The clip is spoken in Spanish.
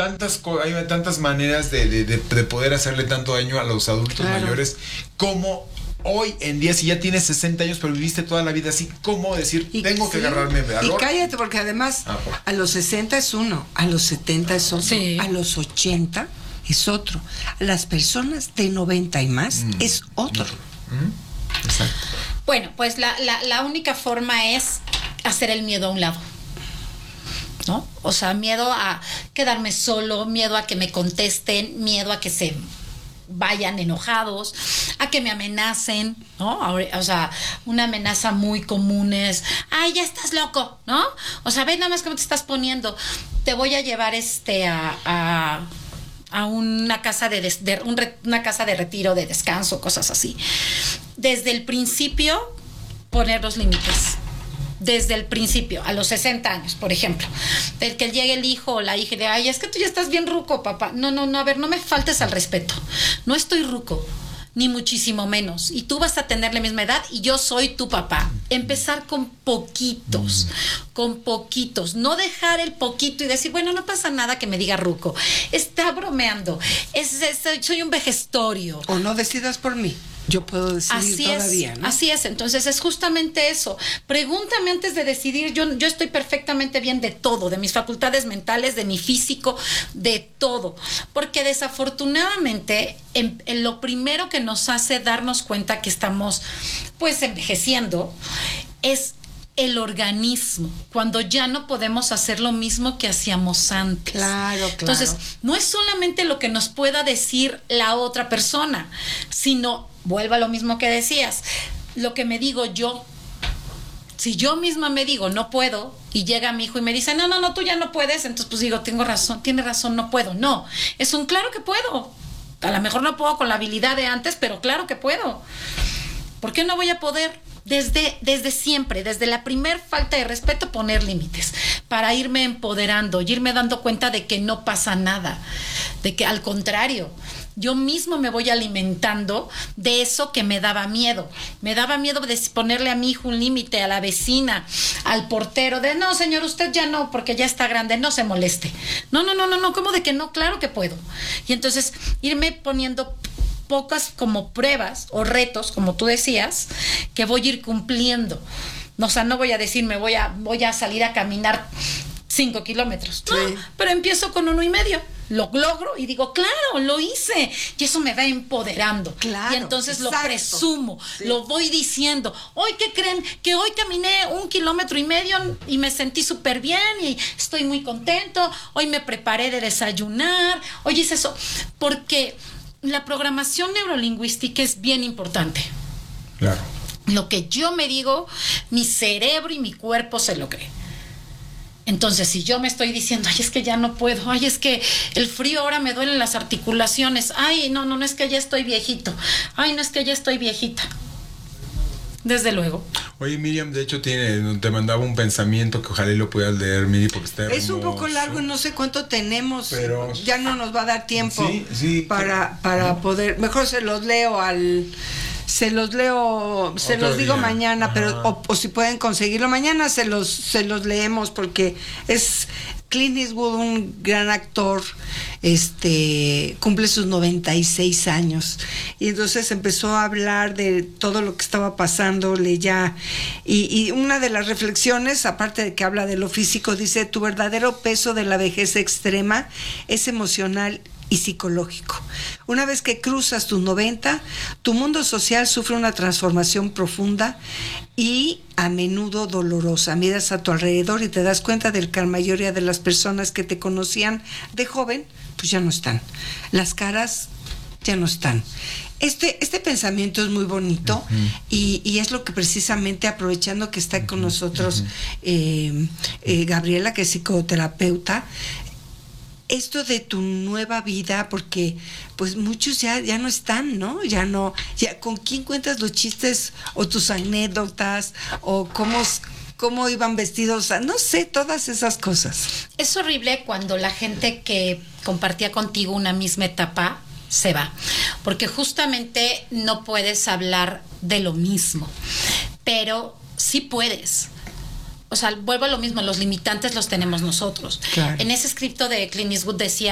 hay tantas maneras de poder hacerle tanto daño a los adultos mayores, como hoy en día, si ya tienes 60 años, pero viviste toda la vida así, ¿cómo decir, tengo que agarrarme de valor? Y cállate, porque además, a los 60 es uno, a los 70 es otro, a los 80 es otro, a las personas de 90 y más es otro. Exacto. Bueno, pues la única forma es hacer el miedo a un lado, ¿no? O sea, miedo a quedarme solo, miedo a que me contesten, miedo a que se vayan enojados, a que me amenacen, ¿no? O sea, una amenaza muy común es, ay, ya estás loco, ¿no? O sea, ve nada más cómo te estás poniendo, te voy a llevar a una casa una casa de retiro, de descanso, cosas así. Desde el principio, poner los límites. Desde el principio, a los 60 años, por ejemplo, del que llegue el hijo o la hija y de, ay, es que tú ya estás bien ruco, papá. No, a ver, no me faltes al respeto. No estoy ruco, ni muchísimo menos. Y tú vas a tener la misma edad y yo soy tu papá. Empezar con poquitos, no dejar el poquito y decir, bueno, no pasa nada que me diga ruco. Está bromeando, soy un vejestorio. O no decidas por mí. Yo puedo decidir todavía, ¿no? Así es, entonces es justamente eso. Pregúntame antes de decidir. Yo estoy perfectamente bien de todo, de mis facultades mentales, de mi físico, de todo. Porque desafortunadamente, lo primero que nos hace darnos cuenta que estamos, pues, envejeciendo, es el organismo, cuando ya no podemos hacer lo mismo que hacíamos antes. Claro. Entonces, no es solamente lo que nos pueda decir la otra persona, sino, vuelvo a lo mismo que decías, lo que me digo yo. Si yo misma me digo, no puedo, y llega mi hijo y me dice, no, tú ya no puedes, entonces pues digo, tiene razón, no puedo. No, es un claro que puedo. A lo mejor no puedo con la habilidad de antes, pero claro que puedo. ¿Por qué no voy a poder? Desde siempre, desde la primer falta de respeto, poner límites para irme empoderando y irme dando cuenta de que no pasa nada, de que al contrario, yo mismo me voy alimentando de eso que me daba miedo. Me daba miedo de ponerle a mi hijo un límite, a la vecina, al portero, de no, señor, usted ya no, porque ya está grande, no se moleste. No, ¿cómo de que no? Claro que puedo. Y entonces irme poniendo pocas como pruebas o retos, como tú decías, que voy a ir cumpliendo. O sea, no voy a decir, voy a salir a caminar 5 kilómetros. No, pero empiezo con 1.5. Lo logro y digo, claro, lo hice. Y eso me va empoderando. Claro, y entonces exacto. Lo presumo, lo voy diciendo. Hoy, ¿qué creen? Que hoy caminé 1,5 kilómetros y me sentí súper bien y estoy muy contento. Hoy me preparé de desayunar. Hoy hice eso. Porque la programación neurolingüística es bien importante. Claro. Lo que yo me digo, mi cerebro y mi cuerpo se lo creen. Entonces, si yo me estoy diciendo, ay, es que ya no puedo, ay, es que el frío ahora me duelen las articulaciones, ay, no, es que ya estoy viejito, ay, no, es que ya estoy viejita. Desde luego. Oye, Miriam, de hecho te mandaba un pensamiento que ojalá lo puedas leer, Miri, porque está hermoso. Es un poco largo y no sé cuánto tenemos, pero ya no nos va a dar tiempo para poder, mejor se los digo mañana. Ajá. Pero o si pueden conseguirlo mañana se los leemos, porque es Clint Eastwood, un gran actor, cumple sus 96 años y entonces empezó a hablar de todo lo que estaba pasándole ya, y una de las reflexiones, aparte de que habla de lo físico, dice: tu verdadero peso de la vejez extrema es emocional y psicológico. Una vez que cruzas tus 90, tu mundo social sufre una transformación profunda y a menudo dolorosa. Miras a tu alrededor y te das cuenta de que la mayoría de las personas que te conocían de joven, pues ya no están. Las caras ya no están. Este pensamiento es muy bonito, y es lo que precisamente, aprovechando que está con nosotros Gabriela, que es psicoterapeuta, esto de tu nueva vida, porque pues muchos ya no están, ¿no? Ya ¿con quién cuentas los chistes o tus anécdotas o cómo iban vestidos? No sé, todas esas cosas. Es horrible cuando la gente que compartía contigo una misma etapa se va, porque justamente no puedes hablar de lo mismo, pero sí puedes. O sea, vuelvo a lo mismo, los limitantes los tenemos nosotros. Claro. En ese escrito de Clint Eastwood decía